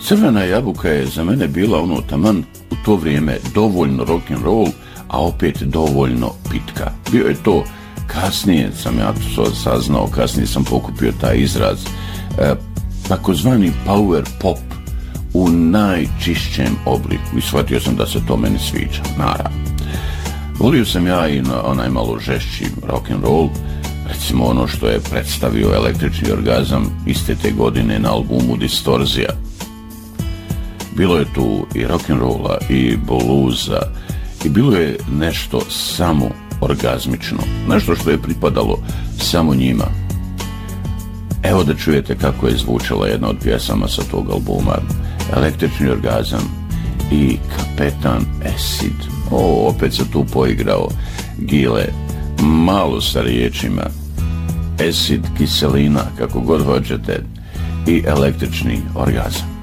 Crvena jabuka je za mene bila ono taman u to vrijeme dovoljno rock'n'roll, a opet dovoljno pitka. Bio je to, kasnije sam ja to saznao, kasnije sam pokupio taj izraz, takozvani power pop u najčišćem obliku i shvatio sam da se to meni sviđa, naravno. Volio sam ja i na onaj malo žešći rock'n'roll, recimo ono što je predstavio Električni orgazam iste te godine na albumu Distorzija. Bilo je tu i rock'n'rolla i bluza i bilo je nešto samo orgazmično, nešto što je pripadalo samo njima. Evo da čujete kako je zvučala jedna od pjesama sa tog albuma, Električni orgazam i Kapetan Acid. Opet se tu poigrao Gile, malo sa riječima, acid, kiselina, kako god hoćete, i električni orgazam.